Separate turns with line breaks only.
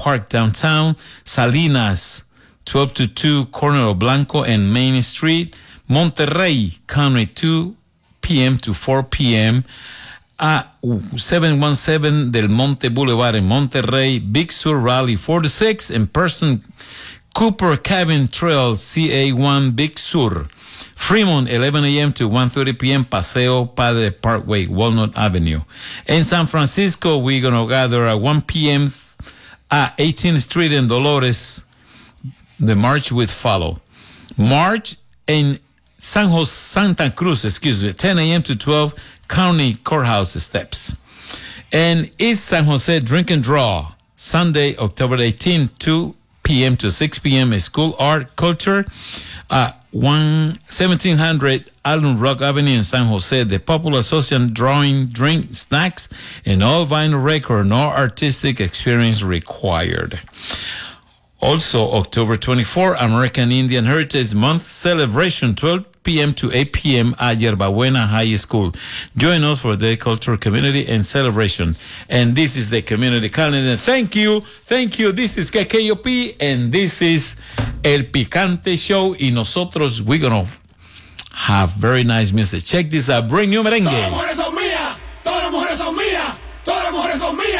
Park downtown. Salinas, 12 to 2, corner of Blanco and Main Street. Monterrey County, 2 p.m. to 4 p.m. at 717 Del Monte Boulevard in Monterrey. Big Sur Rally, 4 to 6. In person, Cooper Cabin Trail, CA1 Big Sur. Fremont, 11 a.m. to 1:30 p.m. Paseo Padre Parkway, Walnut Avenue. In San Francisco, we're going to gather at 1 p.m. at 18th Street in Dolores. The march will follow. March in Santa Cruz, 10 a.m. to 12, County Courthouse steps. And East San Jose, Drink and Draw, Sunday, October 18, 2 p.m. to 6 p.m. School Art Culture at 1700 Allen Rock Avenue in San Jose. The Popular Association drawing, drink, snacks, and all vinyl record. No artistic experience required. Also, October 24, American Indian Heritage Month celebration, 12 p.m. to 8 p.m. at Yerba Buena High School. Join us for the cultural community and celebration. And this is the community calendar. Thank you. This is KKOP, and this is El Picante Show. Y nosotros, we're going to have very nice music. Check this out. Bring you merengue.